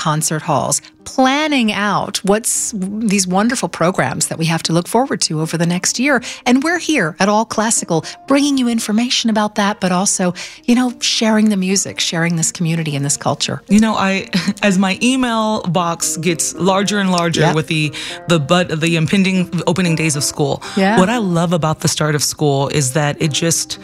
concert halls, planning out what's these wonderful programs that we have to look forward to over the next year. And we're here at All Classical bringing you information about that, but also, sharing the music, sharing this community and this culture. As my email box gets larger and larger with the impending opening days of school, what I love about the start of school is that it just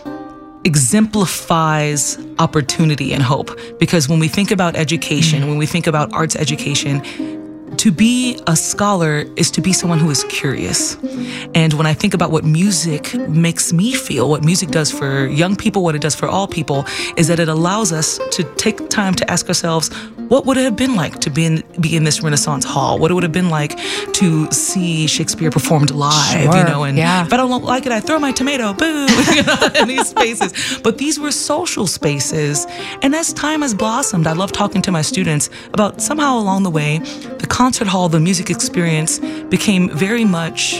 exemplifies opportunity and hope. Because when we think about education, when we think about arts education, to be a scholar is to be someone who is curious. And when I think about what music makes me feel, what music does for young people, what it does for all people, is that it allows us to take time to ask ourselves, what would it have been like to be in this Renaissance hall? What it would have been like to see Shakespeare performed live, Sure. And if I don't like it, I throw my tomato, boo, in these spaces. But these were social spaces. And as time has blossomed, I love talking to my students about somehow along the way, the concert hall, the music experience became very much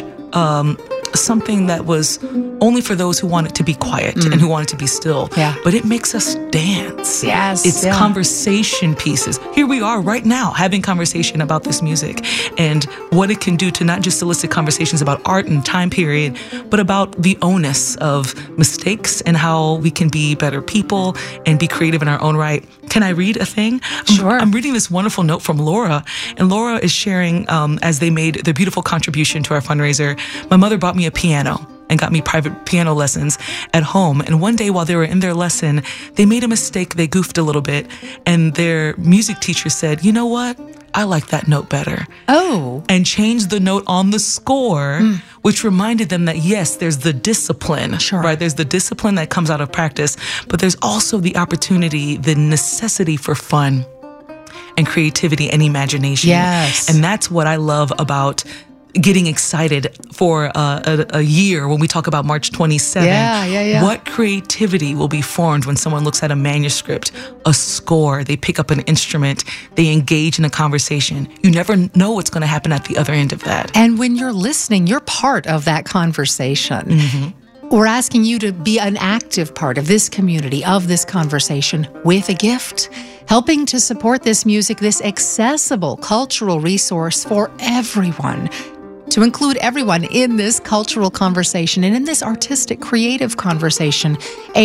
something that was only for those who wanted to be quiet and who wanted to be still. Yeah. But it makes us dance. Yes. It's conversation pieces. Here we are right now having conversation about this music and what it can do to not just elicit conversations about art and time period, but about the onus of mistakes and how we can be better people and be creative in our own right. Can I read a thing? Sure. I'm reading this wonderful note from Laura, and Laura is sharing as they made their beautiful contribution to our fundraiser. My mother bought me a piano and got me private piano lessons at home. And one day while they were in their lesson, they made a mistake. They goofed a little bit. And their music teacher said, "You know what? I like that note better." Oh. And changed the note on the score, which reminded them that, yes, there's the discipline, Sure. right? There's the discipline that comes out of practice, but there's also the opportunity, the necessity for fun and creativity and imagination. Yes. And that's what I love about getting excited for a year when we talk about March 27. Yeah. What creativity will be formed when someone looks at a manuscript, a score, they pick up an instrument, they engage in a conversation. You never know what's going to happen at the other end of that. And when you're listening, you're part of that conversation. We're asking you to be an active part of this community, of this conversation, with a gift, helping to support this music, this accessible cultural resource for everyone, to include everyone in this cultural conversation and in this artistic, creative conversation.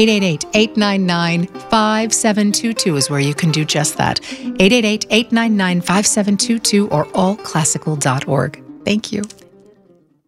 888-899-5722 is where you can do just that. 888-899-5722 or allclassical.org. Thank you.